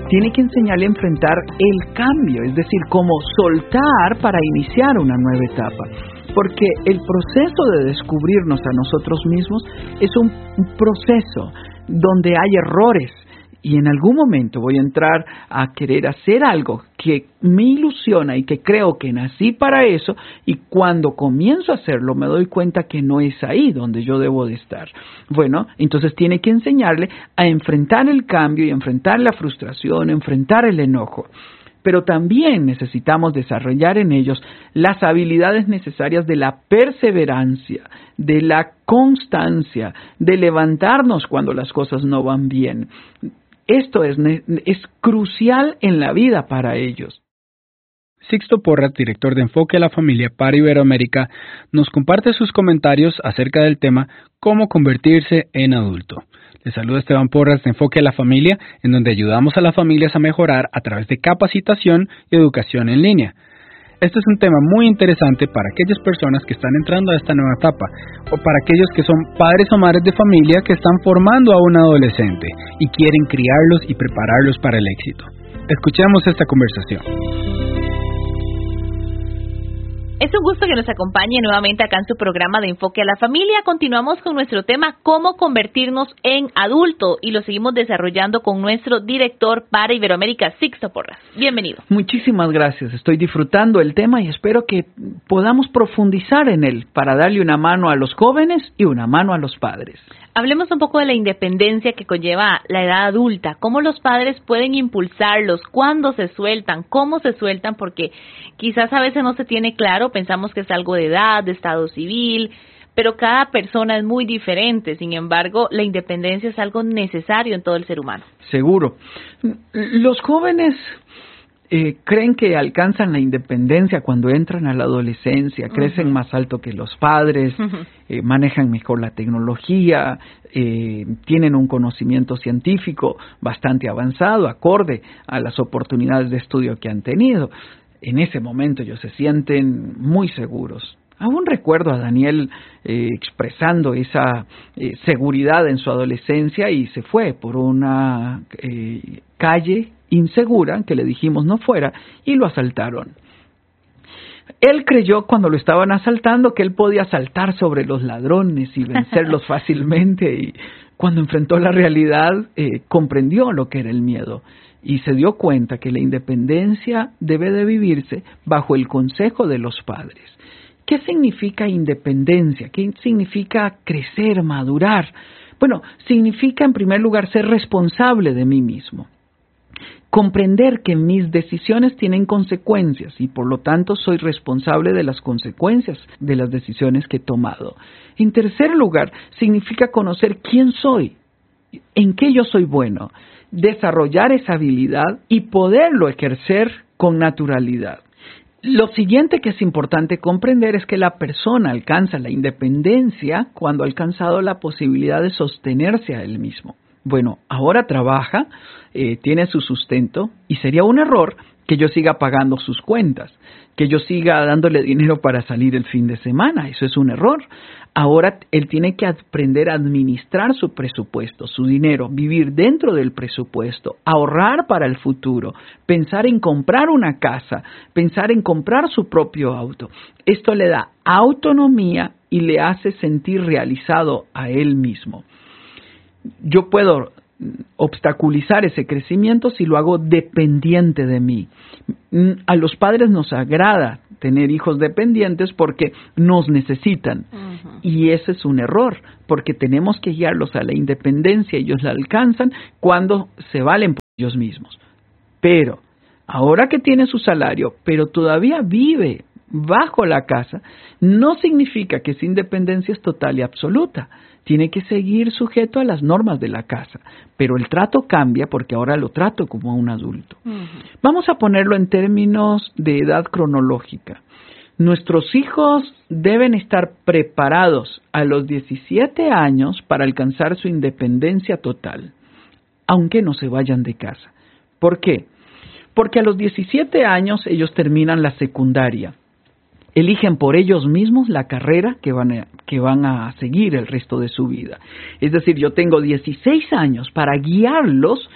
tiene que enseñarle a enfrentar el cambio, es decir, cómo soltar para iniciar una nueva etapa. Porque el proceso de descubrirnos a nosotros mismos es un proceso donde hay errores. Y en algún momento voy a entrar a querer hacer algo que me ilusiona y que creo que nací para eso, y cuando comienzo a hacerlo me doy cuenta que no es ahí donde yo debo de estar. Bueno, entonces tiene que enseñarle a enfrentar el cambio y enfrentar la frustración, enfrentar el enojo. Pero también necesitamos desarrollar en ellos las habilidades necesarias de la perseverancia, de la constancia, de levantarnos cuando las cosas no van bien. Esto es crucial en la vida para ellos. Sixto Porras, director de Enfoque a la Familia para Iberoamérica, nos comparte sus comentarios acerca del tema cómo convertirse en adulto. Les saluda Esteban Porras de Enfoque a la Familia, en donde ayudamos a las familias a mejorar a través de capacitación y educación en línea. Este es un tema muy interesante para aquellas personas que están entrando a esta nueva etapa, o para aquellos que son padres o madres de familia que están formando a un adolescente y quieren criarlos y prepararlos para el éxito. Escuchemos esta conversación. Es un gusto que nos acompañe nuevamente acá en su programa de Enfoque a la Familia. Continuamos con nuestro tema, cómo convertirnos en adulto, y lo seguimos desarrollando con nuestro director para Iberoamérica, Sixto Porras. Bienvenido. Muchísimas gracias. Estoy disfrutando el tema y espero que podamos profundizar en él para darle una mano a los jóvenes y una mano a los padres. Hablemos un poco de la independencia que conlleva la edad adulta, cómo los padres pueden impulsarlos, cuándo se sueltan, cómo se sueltan, porque quizás a veces no se tiene claro, pensamos que es algo de edad, de estado civil, pero cada persona es muy diferente. Sin embargo, la independencia es algo necesario en todo el ser humano. Seguro. Los jóvenes creen que alcanzan la independencia cuando entran a la adolescencia, crecen más alto que los padres, manejan mejor la tecnología, tienen un conocimiento científico bastante avanzado, acorde a las oportunidades de estudio que han tenido. En ese momento ellos se sienten muy seguros. Aún recuerdo a Daniel expresando esa seguridad en su adolescencia, y se fue por una calle insegura que le dijimos no fuera, y lo asaltaron. Él creyó cuando lo estaban asaltando que él podía saltar sobre los ladrones y vencerlos fácilmente, y cuando enfrentó la realidad comprendió lo que era el miedo y se dio cuenta que la independencia debe de vivirse bajo el consejo de los padres. ¿Qué significa independencia? ¿Qué significa crecer, madurar? Bueno, significa en primer lugar ser responsable de mí mismo. Comprender que mis decisiones tienen consecuencias y por lo tanto soy responsable de las consecuencias de las decisiones que he tomado. En tercer lugar, significa conocer quién soy, en qué yo soy bueno, desarrollar esa habilidad y poderlo ejercer con naturalidad. Lo siguiente que es importante comprender es que la persona alcanza la independencia cuando ha alcanzado la posibilidad de sostenerse a él mismo. Bueno, ahora trabaja, tiene su sustento, y sería un error que yo siga pagando sus cuentas, que yo siga dándole dinero para salir el fin de semana. Eso es un error. Ahora él tiene que aprender a administrar su presupuesto, su dinero, vivir dentro del presupuesto, ahorrar para el futuro, pensar en comprar una casa, pensar en comprar su propio auto. Esto le da autonomía y le hace sentir realizado a él mismo. Yo puedo obstaculizar ese crecimiento si lo hago dependiente de mí. A los padres nos agrada tener hijos dependientes porque nos necesitan. Y ese es un error, porque tenemos que guiarlos a la independencia. Ellos la alcanzan cuando se valen por ellos mismos. Pero ahora que tiene su salario, pero todavía vive bajo la casa, no significa que esa independencia es total y absoluta. Tiene que seguir sujeto a las normas de la casa, pero el trato cambia porque ahora lo trato como un adulto. Vamos a ponerlo en términos de edad cronológica. Nuestros hijos deben estar preparados a los 17 años para alcanzar su independencia total, aunque no se vayan de casa. ¿Por qué? Porque a los 17 años ellos terminan la secundaria. Eligen por ellos mismos la carrera que van a seguir el resto de su vida. Es decir, yo tengo 16 años para guiarlos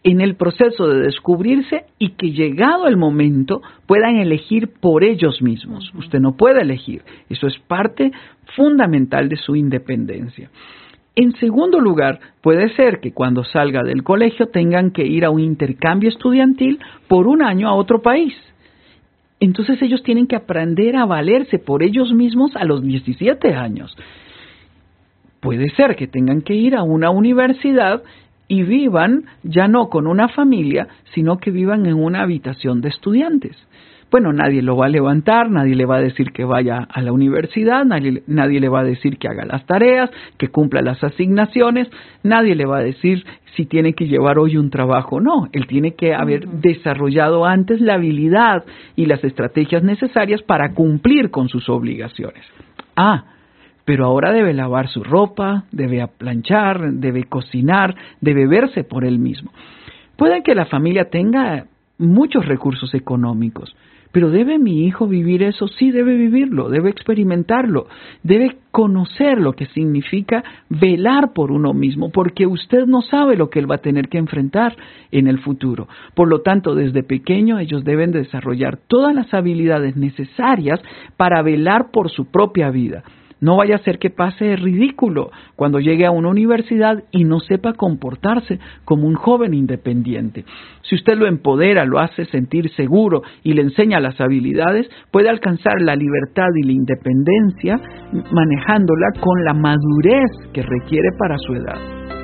en el proceso de descubrirse y que llegado el momento puedan elegir por ellos mismos. Usted no puede elegir. Eso es parte fundamental de su independencia. En segundo lugar, puede ser que cuando salga del colegio tengan que ir a un intercambio estudiantil por un año a otro país. Entonces ellos tienen que aprender a valerse por ellos mismos a los 17 años. Puede ser que tengan que ir a una universidad y vivan ya no con una familia, sino que vivan en una habitación de estudiantes. Bueno, nadie lo va a levantar, nadie le va a decir que vaya a la universidad, nadie le va a decir que haga las tareas, que cumpla las asignaciones, nadie le va a decir si tiene que llevar hoy un trabajo. No, él tiene que haber desarrollado antes la habilidad y las estrategias necesarias para cumplir con sus obligaciones. Pero ahora debe lavar su ropa, debe planchar, debe cocinar, debe verse por él mismo. Puede que la familia tenga muchos recursos económicos, pero ¿debe mi hijo vivir eso? Sí, debe vivirlo, debe experimentarlo, debe conocer lo que significa velar por uno mismo, porque usted no sabe lo que él va a tener que enfrentar en el futuro. Por lo tanto, desde pequeño ellos deben desarrollar todas las habilidades necesarias para velar por su propia vida. No vaya a ser que pase ridículo cuando llegue a una universidad y no sepa comportarse como un joven independiente. Si usted lo empodera, lo hace sentir seguro y le enseña las habilidades, puede alcanzar la libertad y la independencia manejándola con la madurez que requiere para su edad.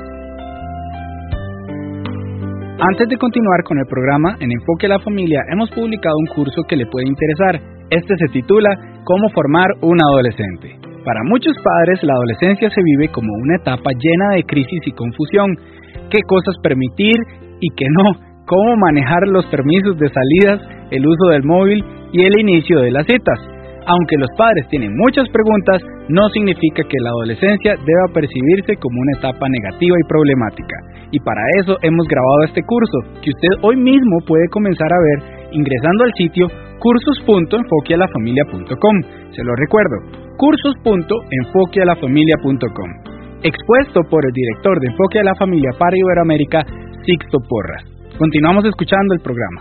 Antes de continuar con el programa, en Enfoque a la Familia hemos publicado un curso que le puede interesar. Este se titula ¿Cómo formar un adolescente? Para muchos padres, la adolescencia se vive como una etapa llena de crisis y confusión. ¿Qué cosas permitir y qué no? ¿Cómo manejar los permisos de salidas, el uso del móvil y el inicio de las citas? Aunque los padres tienen muchas preguntas, no significa que la adolescencia deba percibirse como una etapa negativa y problemática. Y para eso hemos grabado este curso, que usted hoy mismo puede comenzar a ver ingresando al sitio cursos.enfoquealafamilia.com. Se lo recuerdo, cursos.enfoquealafamilia.com. Expuesto por el director de Enfoque a la Familia para Iberoamérica, Sixto Porras. Continuamos escuchando el programa.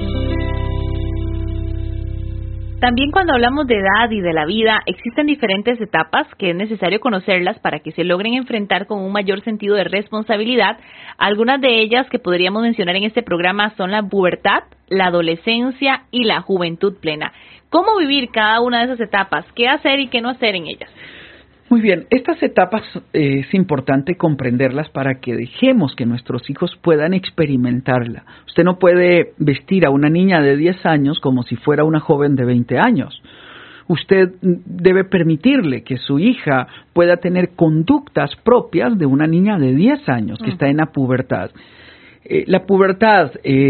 También cuando hablamos de edad y de la vida, existen diferentes etapas que es necesario conocerlas para que se logren enfrentar con un mayor sentido de responsabilidad. Algunas de ellas que podríamos mencionar en este programa son la pubertad, la adolescencia y la juventud plena. ¿Cómo vivir cada una de esas etapas? ¿Qué hacer y qué no hacer en ellas? Muy bien, estas etapas es importante comprenderlas para que dejemos que nuestros hijos puedan experimentarla. Usted no puede vestir a una niña de 10 años como si fuera una joven de 20 años. Usted debe permitirle que su hija pueda tener conductas propias de una niña de 10 años que está en la pubertad. La pubertad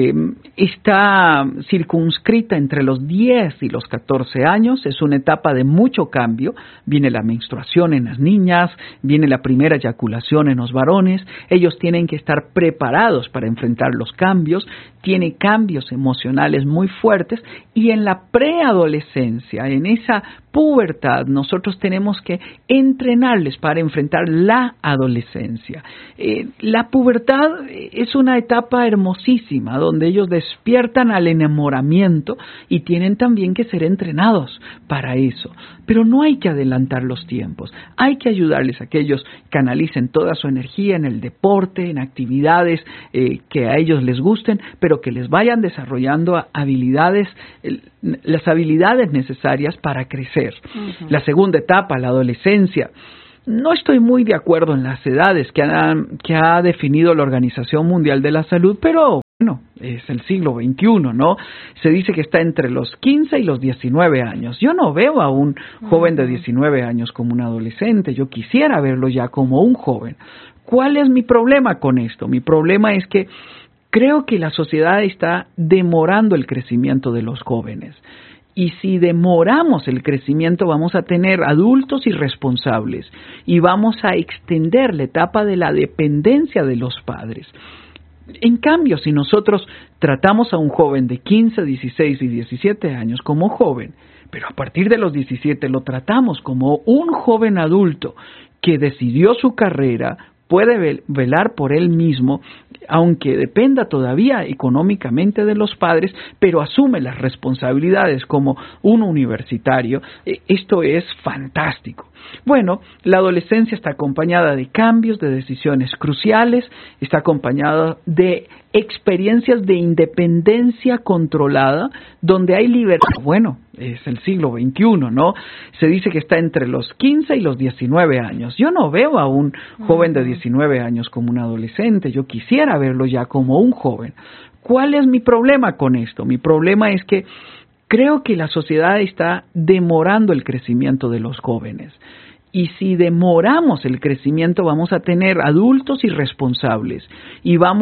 está circunscrita entre los 10 y los 14 años, es una etapa de mucho cambio, viene la menstruación en las niñas, viene la primera eyaculación en los varones, ellos tienen que estar preparados para enfrentar los cambios, tiene cambios emocionales muy fuertes y en la preadolescencia, en esa pubertad, nosotros tenemos que entrenarles para enfrentar la adolescencia. La pubertad es una etapa hermosísima donde ellos despiertan al enamoramiento y tienen también que ser entrenados para eso. Pero no hay que adelantar los tiempos, hay que ayudarles a que ellos canalicen toda su energía en el deporte, en actividades que a ellos les gusten, pero que les vayan desarrollando habilidades, las habilidades necesarias para crecer. Uh-huh. La segunda etapa, la adolescencia. No estoy muy de acuerdo en las edades que ha definido la Organización Mundial de la Salud, pero bueno, es el siglo XXI, ¿no? Se dice que está entre los 15 y los 19 años. Yo no veo a un joven de 19 años como un adolescente, yo quisiera verlo ya como un joven. ¿Cuál es mi problema con esto? Mi problema es que creo que la sociedad está demorando el crecimiento de los jóvenes. Y si demoramos el crecimiento vamos a tener adultos irresponsables y vamos a extender la etapa de la dependencia de los padres. En cambio, si nosotros tratamos a un joven de 15, 16 y 17 años como joven, pero a partir de los 17 lo tratamos como un joven adulto que decidió su carrera, puede velar por él mismo, aunque dependa todavía económicamente de los padres, pero asume las responsabilidades como un universitario. Esto es fantástico. Bueno, la adolescencia está acompañada de cambios, de decisiones cruciales, está acompañada de experiencias de independencia controlada, donde hay libertad. Bueno, es el siglo XXI, ¿no? Se dice que está entre los 15 y los 19 años. Yo no veo a un joven de 19 años como un adolescente, yo quisiera verlo ya como un joven. ¿Cuál es mi problema con esto? Mi problema es que creo que la sociedad está demorando el crecimiento de los jóvenes. Y si demoramos el crecimiento, vamos a tener adultos irresponsables y vamos